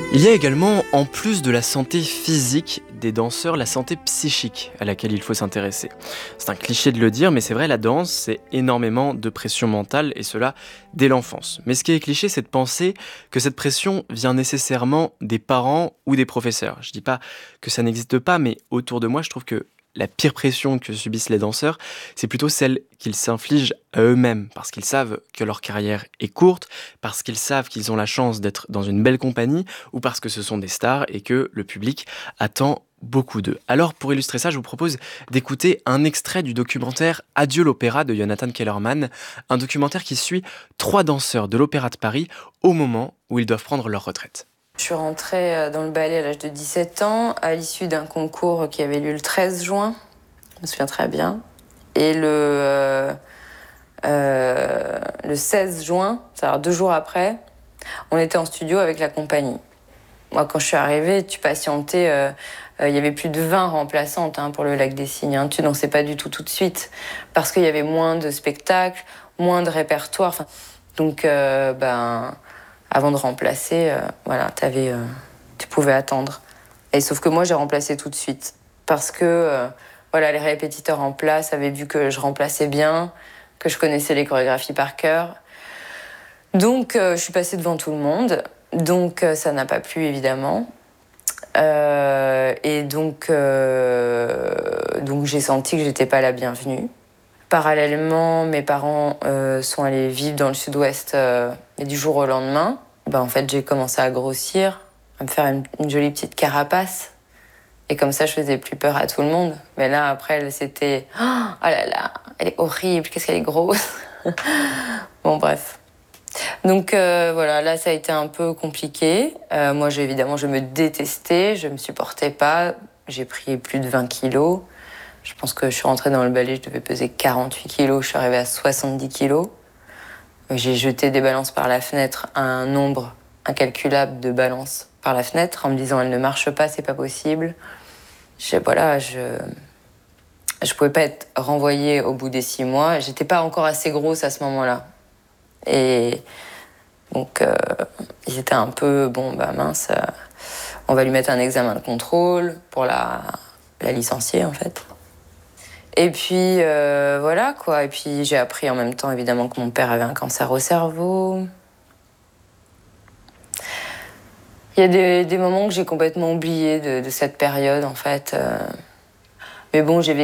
Il y a également, en plus de la santé physique des danseurs, la santé psychique à laquelle il faut s'intéresser. C'est un cliché de le dire, mais c'est vrai, la danse, c'est énormément de pression mentale, et cela dès l'enfance. Mais ce qui est cliché, c'est de penser que cette pression vient nécessairement des parents ou des professeurs. Je dis pas que ça n'existe pas, mais autour de moi, je trouve que la pire pression que subissent les danseurs, c'est plutôt celle qu'ils s'infligent à eux-mêmes, parce qu'ils savent que leur carrière est courte, parce qu'ils savent qu'ils ont la chance d'être dans une belle compagnie, ou parce que ce sont des stars et que le public attend beaucoup d'eux. Alors pour illustrer ça, je vous propose d'écouter un extrait du documentaire Adieu l'opéra de Jonathan Kellerman, un documentaire qui suit 3 danseurs de l'Opéra de Paris au moment où ils doivent prendre leur retraite. Je suis rentrée dans le ballet à l'âge de 17 ans, à l'issue d'un concours qui avait lieu le 13 juin, je me souviens très bien. Et le 16 juin, c'est-à-dire 2 jours après, on était en studio avec la compagnie. Moi, quand je suis arrivée, tu patientais, il y avait plus de 20 remplaçantes pour le Lac des Cygnes. Tu dansais pas du tout de suite, parce qu'il y avait moins de spectacles, moins de répertoire. Donc, avant de remplacer, tu pouvais attendre. Et sauf que moi, j'ai remplacé tout de suite. Parce que les répétiteurs en place avaient vu que je remplaçais bien, que je connaissais les chorégraphies par cœur. Donc, je suis passée devant tout le monde. Donc, ça n'a pas plu, évidemment. Et donc j'ai senti que j'étais pas la bienvenue. Parallèlement, mes parents sont allés vivre dans le sud-ouest et du jour au lendemain, en fait, j'ai commencé à grossir, à me faire une jolie petite carapace. Et comme ça, je faisais plus peur à tout le monde. Mais là, après, c'était « Oh là là, elle est horrible, qu'est-ce qu'elle est grosse !» Bon, bref. Donc là, ça a été un peu compliqué. Moi, évidemment, je me détestais, je me supportais pas. J'ai pris plus de 20 kilos. Je pense que je suis rentrée dans le ballet, je devais peser 48 kilos, je suis arrivée à 70 kilos. J'ai jeté des balances par la fenêtre, un nombre incalculable de balances par la fenêtre, en me disant « elle ne marche pas, c'est pas possible ». Je pouvais pas être renvoyée au bout des 6 mois. J'étais pas encore assez grosse à ce moment-là. Et donc, ils étaient un peu, mince, on va lui mettre un examen de contrôle pour la licencier, en fait. Et puis, voilà, quoi. Et puis, j'ai appris en même temps, évidemment, que mon père avait un cancer au cerveau. Il y a des moments que j'ai complètement oublié de cette période, en fait. Mais bon, j'ai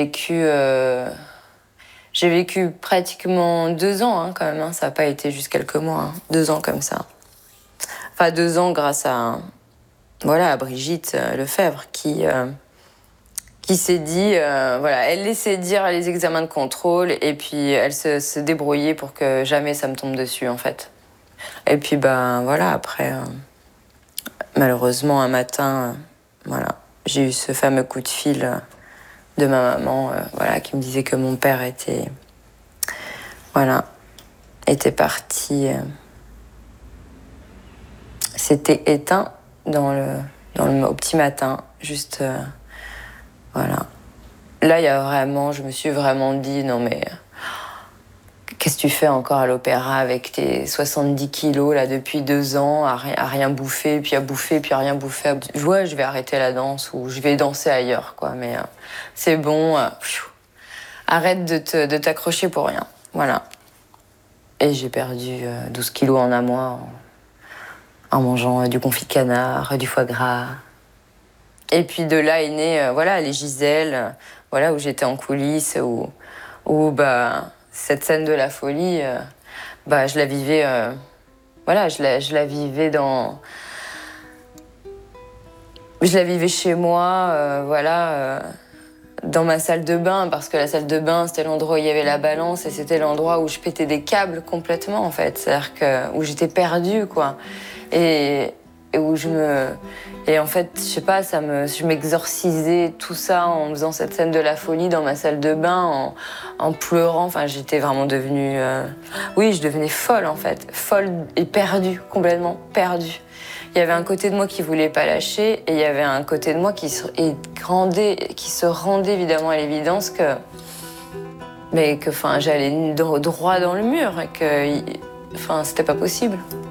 vécu pratiquement 2 ans, quand même. Ça n'a pas été juste quelques mois. 2 ans comme ça. Enfin, 2 ans grâce à Brigitte Lefebvre qui s'est dit, elle laissait dire les examens de contrôle et puis elle se débrouillait pour que jamais ça me tombe dessus, en fait. Et puis, après, malheureusement, un matin, j'ai eu ce fameux coup de fil de ma maman, qui me disait que mon père était parti, s'était éteint au petit matin, juste, Là, je me suis vraiment dit, non mais, qu'est-ce que tu fais encore à l'opéra avec tes 70 kilos, là, depuis 2 ans, à rien bouffer, puis à bouffer, puis à rien bouffer. Ouais, je vais arrêter la danse, ou je vais danser ailleurs, quoi, mais c'est bon, arrête de t'accrocher pour rien, voilà. Et j'ai perdu 12 kilos en un mois, en mangeant du confit de canard, du foie gras. Et puis de là est née, les Giselles, où j'étais en coulisses, où cette scène de la folie, je la vivais, je la vivais je la vivais chez moi, dans ma salle de bain, parce que la salle de bain, c'était l'endroit où il y avait la balance, et c'était l'endroit où je pétais des câbles complètement, en fait. C'est-à-dire où j'étais perdue, quoi. Et en fait, je sais pas, je m'exorcisais tout ça en faisant cette scène de la folie dans ma salle de bain, en pleurant. Enfin, j'étais vraiment devenue... je devenais folle, en fait. Folle et perdue, complètement perdue. Il y avait un côté de moi qui voulait pas lâcher, et il y avait un côté de moi qui se rendait évidemment à l'évidence que j'allais droit dans le mur, et que c'était pas possible.